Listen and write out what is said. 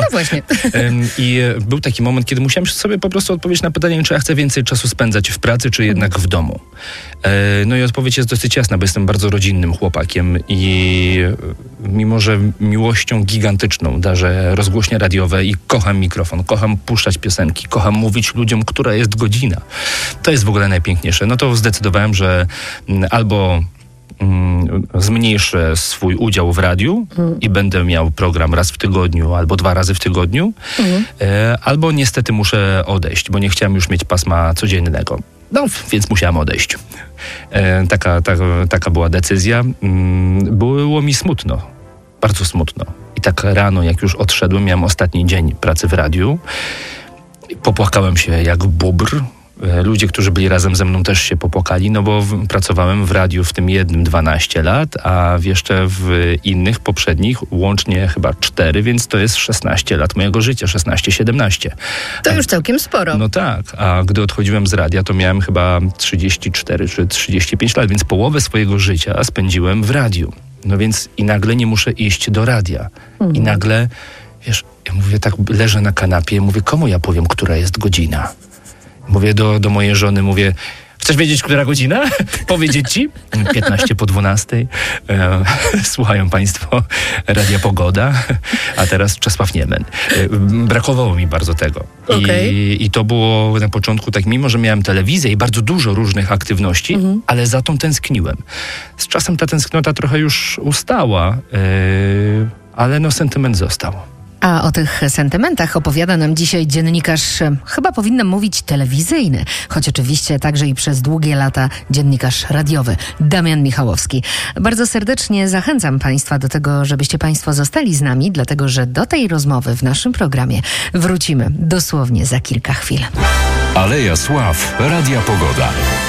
No właśnie. I był taki moment, kiedy musiałem sobie po prostu odpowiedzieć na pytanie, czy ja chcę więcej czasu spędzać w pracy, czy jednak w domu. No i odpowiedź jest dosyć jasna, bo jestem bardzo rodzinnym chłopakiem i mimo, że miłością gigantyczną darzę rozgłośnie radiowe i kocham mikrofon, kocham puszczać piosenki, kocham mówić ludziom, która jest godzina. To jest w ogóle najpiękniejsze. No to zdecydowałem, że albo zmniejszę swój udział w radiu i będę miał program raz w tygodniu albo 2 razy w tygodniu, albo niestety muszę odejść, bo nie chciałem już mieć pasma codziennego. No, więc musiałem odejść. Taka była decyzja. Było mi smutno, bardzo smutno. I tak rano, jak już odszedłem, miałem ostatni dzień pracy w radiu. Popłakałem się jak bóbr. Ludzie, którzy byli razem ze mną, też się popłakali, no bo pracowałem w radiu w tym jednym 12 lat, a jeszcze w innych poprzednich łącznie chyba 4, więc to jest 16 lat mojego życia, 16-17. To już całkiem sporo. No tak, a gdy odchodziłem z radia, to miałem chyba 34 czy 35 lat, więc połowę swojego życia spędziłem w radiu. No więc i nagle nie muszę iść do radia. I nagle, wiesz, ja mówię tak, leżę na kanapie, mówię, komu ja powiem, która jest godzina? Mówię do mojej żony, mówię, chcesz wiedzieć, która godzina? Powiedzieć ci? 11:15. Słuchają państwo Radia Pogoda, a teraz Czesław Niemen. Brakowało mi bardzo tego. Okay. I to było na początku tak, mimo że miałem telewizję i bardzo dużo różnych aktywności, ale za tą tęskniłem. Z czasem ta tęsknota trochę już ustała, ale no sentyment został. A o tych sentymentach opowiada nam dzisiaj dziennikarz, chyba powinnam mówić telewizyjny, choć oczywiście także i przez długie lata dziennikarz radiowy, Damian Michałowski. Bardzo serdecznie zachęcam Państwa do tego, żebyście Państwo zostali z nami, dlatego że do tej rozmowy w naszym programie wrócimy dosłownie za kilka chwil. Aleja Sław, Radia Pogoda.